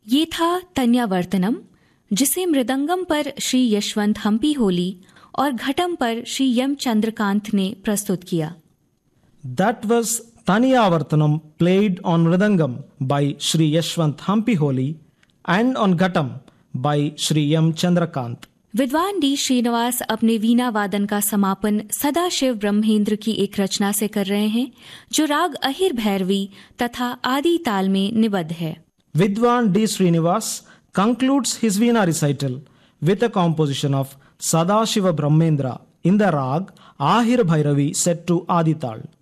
ये था तन्यावर्तनम, जिसे मृदंगम पर श्री यशवंत हम्पी होली और घटम पर श्री यम चंद्रकांत ने प्रस्तुत किया। That was Taniyavartanam played on Mridangam by Sri Yashwant Hampi Holi and on Ghatam by Sri M. Chandrakant. विद्वान डी श्रीनिवास अपने वीणा वादन का समापन सदाशिव ब्रह्मेंद्र की एक रचना से कर रहे हैं जो राग अहिर भैरवी तथा आदि ताल में निबद्ध है। Vidwan D. Srinivas concludes his Veena recital with a composition of Sadashiva Brahmendra in the rag Ahir Bhairavi set to Adital.